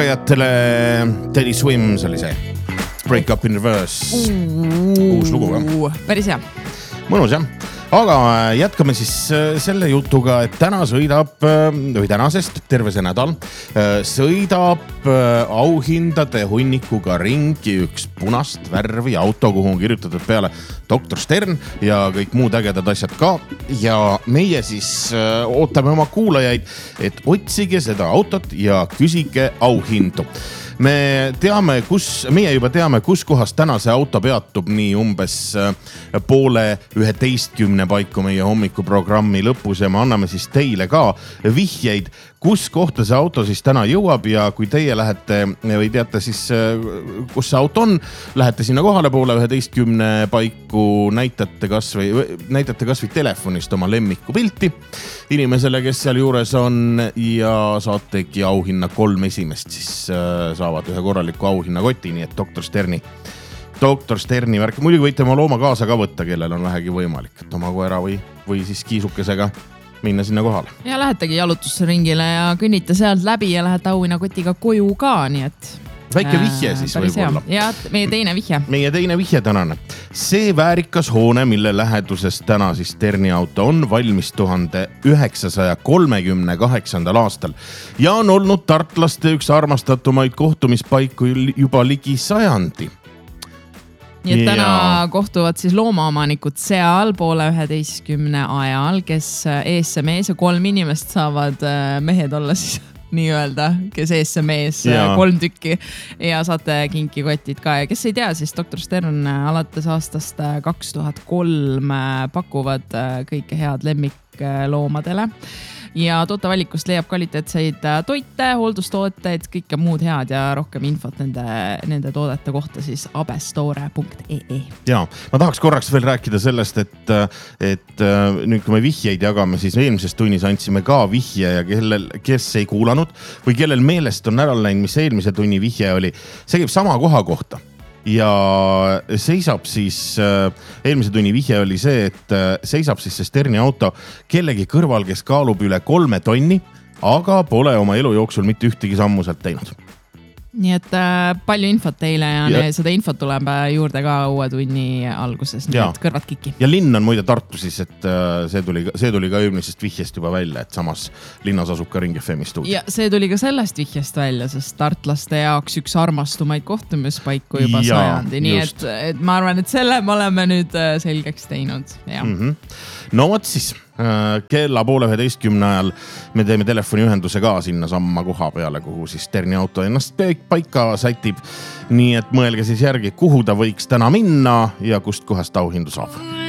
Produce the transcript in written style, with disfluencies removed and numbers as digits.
Jatele Teddy Swims oli see Break Up in Reverse. Uus lugu ka. Päris hea. Mõnus jah. Aga jätkame siis selle jutuga, et täna sõidab, või tänasest terve see nädal, sõidab auhindade hunnikuga ringi üks punast värvi auto, kuhu on kirjutatud peale Dr. Stern ja kõik muud ägedad asjad ka. Ja meie siis ootame oma kuulajaid, et otsige seda autot ja küsige auhindu. Meie juba teame, kus kohas täna see auto peatub nii umbes poole 11 paiku meie hommikuprogrammi lõpus ja me anname siis teile ka vihjeid, kus kohta see auto siis täna jõuab ja kui teie lähete või teate siis, kus see auto on, lähete sinna kohale poole 11 paiku, näitate kas või telefonist oma lemmiku pilti inimesele, kes seal juures on ja saategi auhinna 3 esimest, siis saavad ühe korraliku auhinna koti, nii et Dr. Sterni värk. Muidugi võite oma looma kaasa ka võtta, kellel on vähegi võimalik, et oma koera või siis kiisukesega minna sinna kohale. Ja lähetegi jalutusringile ja kõnnite sealt läbi ja lähete auhinna kotiga koju ka, nii et väike vihje siis võib-olla. Ja meie teine vihje. Meie teine vihje tänane. See väärikas hoone, mille läheduses täna siis Sterni auto on valmis 1938. aastal ja on olnud tartlaste üks armastatumaid kohtumispaiku juba ligi 100. Nii et täna kohtuvad siis loomaomanikud seal poole 11 ajal, kes eesse mees ja 3 inimest saavad mehed olla siis nii-öelda, kes eesse mees 3 tükki ja saate kinkikotid ka. Ja kes ei tea, siis Dr. Stern alates aastast 2003 pakuvad kõike head lemmikloomadele. Ja tootevalikust leiab kvaliteetseid toite, hooldustooteid, kõike muud head ja rohkem infot nende toodete kohta siis abestore.ee. Ja, ma tahaks korraks veel rääkida sellest, et nüüd kui me vihjeid jagame, siis eelmises tunnis andsime ka vihje ja kes ei kuulanud või kellel meelest on ära läinud, mis eelmise tunni vihje oli, see käib sama koha kohta. Ja seisab siis, eelmise tunni vihje oli see, et seisab siis see Sterni auto kellegi kõrval, kes kaalub üle 3 tonni, aga pole oma elu jooksul mitte ühtegi sammu sealt teinud. Nii et palju infot teile ja seda infot tuleb juurde ka uue tunni alguses, nii et kõrvad kiki. Ja linn on muide Tartu siis, et see tuli ka eelmisest vihjest juba välja, et samas linnas asub ka Ring FM stuudio. Ja see tuli ka sellest vihjest välja, sest tartlaste jaoks üks armastumaid kohtumispaiku juba 100. Nii et ma arvan, et selle me oleme nüüd selgeks teinud. No võt siis. Kella poole 11 ajal me teeme telefoniühenduse ka sinna samma koha peale, kuhu siis Sterni auto ennast paika sätib. Nii et mõelge siis järgi, kuhu ta võiks täna minna ja kust kohast auhindu saab.